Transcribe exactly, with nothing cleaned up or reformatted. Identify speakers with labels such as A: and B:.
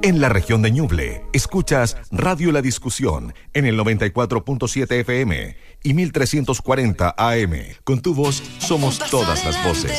A: En la región de Ñuble, escuchas Radio La Discusión en el noventa y cuatro punto siete F M y mil trescientos cuarenta A M. Con tu voz somos todas las voces.